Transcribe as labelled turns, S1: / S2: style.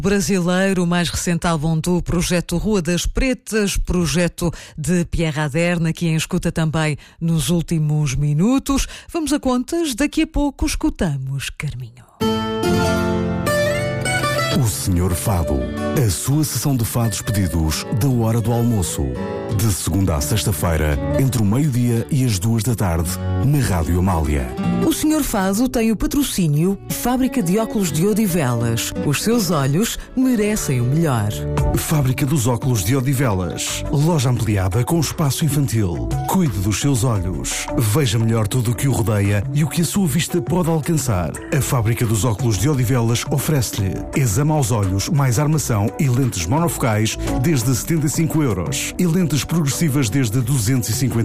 S1: Brasileiro, o mais recente álbum do projeto Rua das Pretas, projeto de Pierre Aderna, que escuta também nos últimos minutos. Vamos a contas, daqui a pouco escutamos Carminho.
S2: O Senhor Fado, a sua sessão de fados pedidos da hora do almoço. De segunda a sexta-feira, entre o meio-dia e as 2 da tarde, na Rádio Amália.
S1: O Senhor Fado tem o patrocínio Fábrica de Óculos de Odivelas. Os seus olhos merecem o melhor.
S2: Fábrica dos Óculos de Odivelas. Loja ampliada com espaço infantil. Cuide dos seus olhos. Veja melhor tudo o que o rodeia e o que a sua vista pode alcançar. A Fábrica dos Óculos de Odivelas oferece-lhe exame aos olhos, mais armação e lentes monofocais desde 75 € e lentes progressivas desde 250